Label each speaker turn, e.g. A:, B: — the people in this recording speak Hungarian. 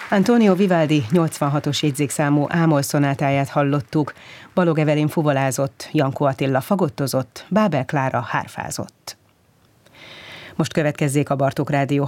A: Antonio Vivaldi 86-os jegyzékszámú Ámol szonátáját hallottuk, Balog Evelyn fuvolázott, Jankó Attila fagottozott, Bábel Klára hárfázott. Most következzék a Bartók Rádió